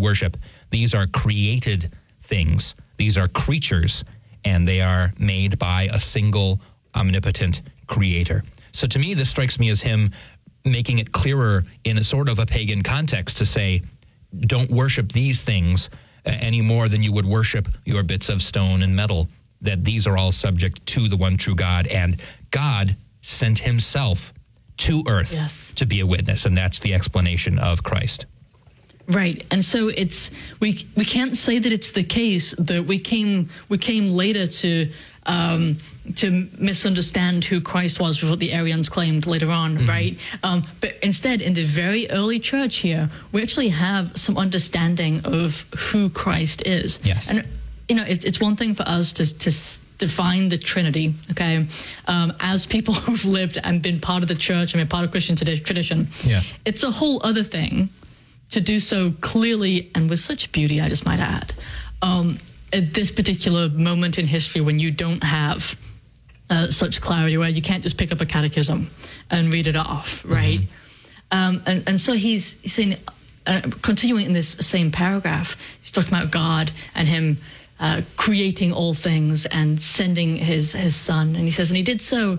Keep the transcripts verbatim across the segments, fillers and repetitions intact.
worship. These are created things. These are creatures, and they are made by a single omnipotent creator. So to me, this strikes me as him making it clearer in a sort of a pagan context to say, don't worship these things any more than you would worship your bits of stone and metal, that these are all subject to the one true God, and God sent himself to earth yes. to be a witness, and that's the explanation of Christ. Right, and so it's we we can't say that it's the case that we came we came later to um, to misunderstand who Christ was with what the Arians claimed later on, mm-hmm. right? Um, but instead, in the very early church here, we actually have some understanding of who Christ is. Yes, and you know, it's it's one thing for us to to define the Trinity, okay? Um, as people who've lived and been part of the church and been part of Christian tradition, yes, it's a whole other thing to do so clearly and with such beauty, I just might add, um, at this particular moment in history when you don't have uh, such clarity, where you can't just pick up a catechism and read it off, right? Mm-hmm. Um, and, and so he's, he's saying, uh, continuing in this same paragraph, he's talking about God and him uh, creating all things and sending his, his son. And he says, and he did so...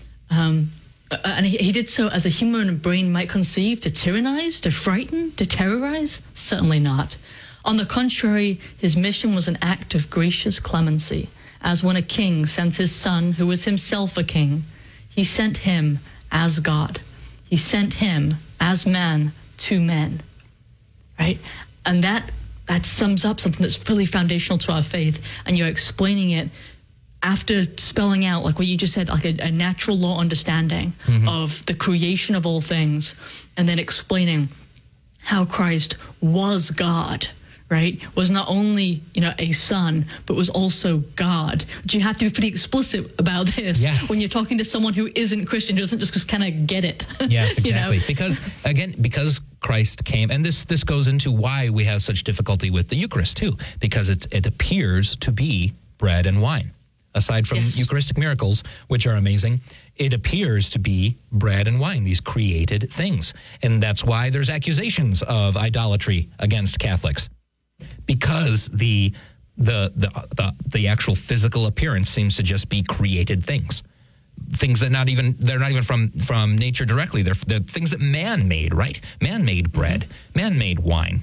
Um, Uh, and he, he did so as a human brain might conceive, to tyrannize, to frighten, to terrorize? Certainly not. On the contrary, his mission was an act of gracious clemency, as when a king sends his son, who was himself a king. He sent him as God. He sent him as man to men, right? And that that sums up something that's really foundational to our faith, and you're explaining it after spelling out, like what you just said, like a, a natural law understanding mm-hmm. of the creation of all things, and then explaining how Christ was God, right? Was not only, you know, a son, but was also God. But you have to be pretty explicit about this yes. when you're talking to someone who isn't Christian, who doesn't just kind of get it. Yes, exactly. You know? Because, again, because Christ came, and this this goes into why we have such difficulty with the Eucharist, too, because it's, it appears to be bread and wine. Aside from yes. Eucharistic miracles, which are amazing, it appears to be bread and wine, these created things. And that's why there's accusations of idolatry against Catholics, because the the the the, the actual physical appearance seems to just be created things. Things that not even, they're not even from, from nature directly. They're, they're things that man made, right? Man made bread. Man made wine.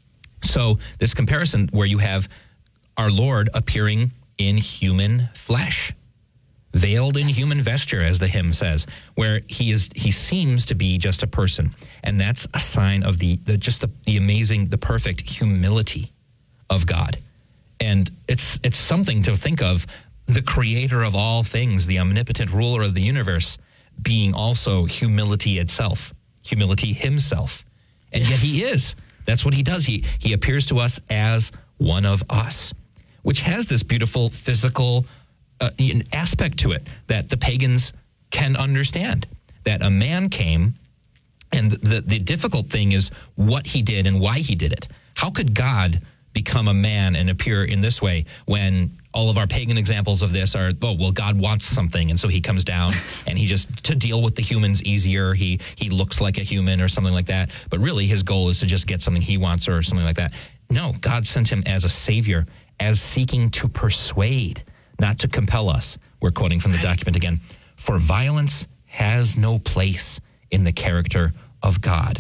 So this comparison where you have our Lord appearing in human flesh, veiled in human vesture, as the hymn says, where he is, he seems to be just a person, and that's a sign of the, the just the, the amazing, the perfect humility of God. And it's it's something to think of, the creator of all things, the omnipotent ruler of the universe, being also humility itself, humility himself, and yes. yet he is. That's what he does. He he appears to us as one of us, which has this beautiful physical uh, aspect to it that the pagans can understand, that a man came, and the, the difficult thing is what he did and why he did it. How could God become a man and appear in this way when all of our pagan examples of this are, oh, well, God wants something, and so he comes down and he just, to deal with the humans easier, he he looks like a human or something like that. But really his goal is to just get something he wants or something like that. No, God sent him as a savior, as seeking to persuade, not to compel us. We're quoting from the document again. For violence has no place in the character of God.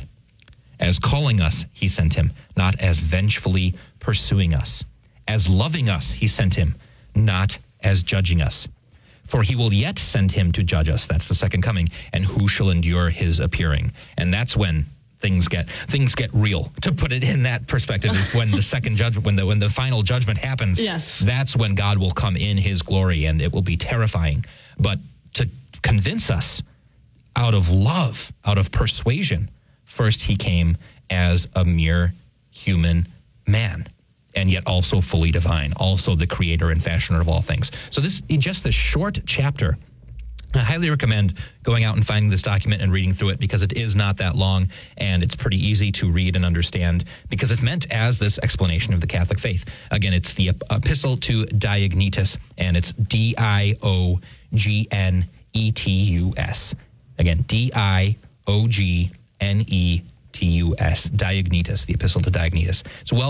As calling us, he sent him, not as vengefully pursuing us. As loving us, he sent him, not as judging us. For he will yet send him to judge us. That's the second coming. And who shall endure his appearing? And that's when things get things get real. To put it in that perspective, is when the second judgment, when the when the final judgment happens. Yes. That's when God will come in his glory, and it will be terrifying. But to convince us out of love, out of persuasion, first he came as a mere human man, and yet also fully divine, also the creator and fashioner of all things. So this, just this short chapter, I highly recommend going out and finding this document and reading through it, because it is not that long, and it's pretty easy to read and understand, because it's meant as this explanation of the Catholic faith. Again, it's the Epistle to Diognetus, and it's D I O G N E T U S. Again, D I O G N E T U S, Diognetus, the Epistle to Diognetus. It's well